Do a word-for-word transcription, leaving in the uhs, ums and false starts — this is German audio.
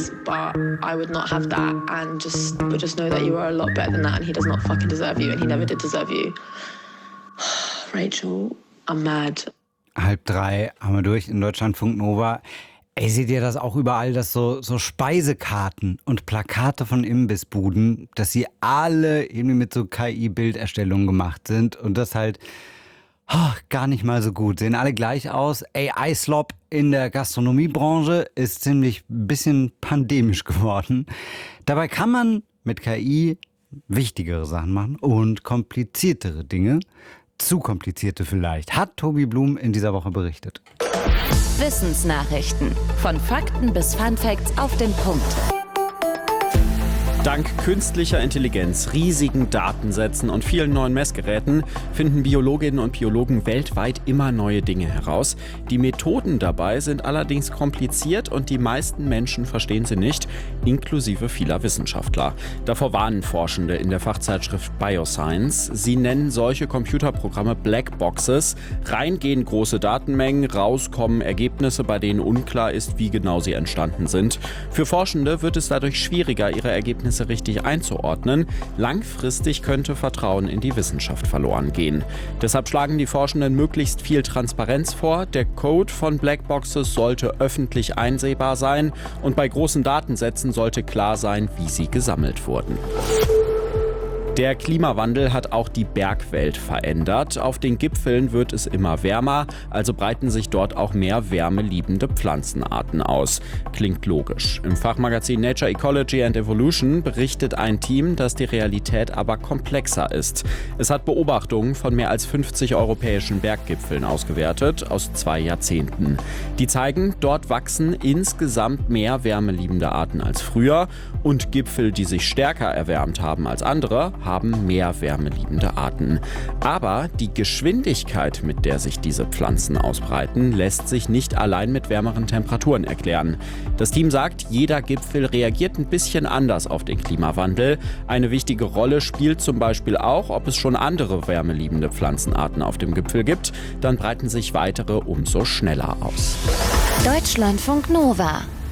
this, but I would not have that, and just but just know that you are a lot better than that, and he does not fucking deserve you, and he never did deserve you. Rachel, I'm mad. Halb drei haben wir durch in Deutschlandfunk Nova. Ey, seht ihr das auch überall, dass so, so Speisekarten und Plakate von Imbissbuden, dass sie alle irgendwie mit so K I-Bilderstellungen gemacht sind und das halt oh, gar nicht mal so gut. Sehen alle gleich aus. A I-Slop in der Gastronomiebranche ist ziemlich ein bisschen pandemisch geworden. Dabei kann man mit K I wichtigere Sachen machen und kompliziertere Dinge. Zu komplizierte vielleicht, hat Tobi Blum in dieser Woche berichtet. Wissensnachrichten. Von Fakten bis Funfacts auf den Punkt. Dank künstlicher Intelligenz, riesigen Datensätzen und vielen neuen Messgeräten finden Biologinnen und Biologen weltweit immer neue Dinge heraus. Die Methoden dabei sind allerdings kompliziert und die meisten Menschen verstehen sie nicht, inklusive vieler Wissenschaftler. Davor warnen Forschende in der Fachzeitschrift Bioscience. Sie nennen solche Computerprogramme Blackboxes. Rein gehen große Datenmengen, rauskommen Ergebnisse, bei denen unklar ist, wie genau sie entstanden sind. Für Forschende wird es dadurch schwieriger, ihre Ergebnisse richtig einzuordnen. Langfristig könnte Vertrauen in die Wissenschaft verloren gehen. Deshalb schlagen die Forschenden möglichst viel Transparenz vor. Der Code von Blackboxes sollte öffentlich einsehbar sein und bei großen Datensätzen sollte klar sein, wie sie gesammelt wurden. Der Klimawandel hat auch die Bergwelt verändert. Auf den Gipfeln wird es immer wärmer, also breiten sich dort auch mehr wärmeliebende Pflanzenarten aus. Klingt logisch. Im Fachmagazin Nature Ecology and Evolution berichtet ein Team, dass die Realität aber komplexer ist. Es hat Beobachtungen von mehr als fünfzig europäischen Berggipfeln ausgewertet, aus zwei Jahrzehnten. Die zeigen, dort wachsen insgesamt mehr wärmeliebende Arten als früher und Gipfel, die sich stärker erwärmt haben als andere, haben mehr wärmeliebende Arten. Aber die Geschwindigkeit, mit der sich diese Pflanzen ausbreiten, lässt sich nicht allein mit wärmeren Temperaturen erklären. Das Team sagt, jeder Gipfel reagiert ein bisschen anders auf den Klimawandel. Eine wichtige Rolle spielt zum Beispiel auch, ob es schon andere wärmeliebende Pflanzenarten auf dem Gipfel gibt. Dann breiten sich weitere umso schneller aus. Deutschlandfunk Nova.